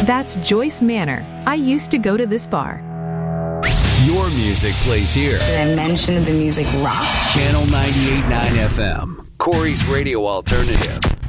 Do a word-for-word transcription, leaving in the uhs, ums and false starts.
That's Joyce Manor. I used to go to this bar. Your music plays here. Did I mention the music rocks? Channel ninety-eight point nine F M. Corey's Radio Alternative.